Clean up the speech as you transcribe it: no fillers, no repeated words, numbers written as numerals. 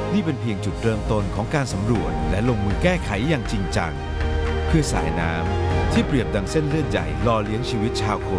นี่เป็นเพียงจุดเริ่มต้นของการสำรวจและลงมือแก้ไขอย่างจริงจังเพื่อสายน้ำที่เปรียบดังเส้นเลือดใหญ่หล่อเลี้ยงชีวิตชาวโค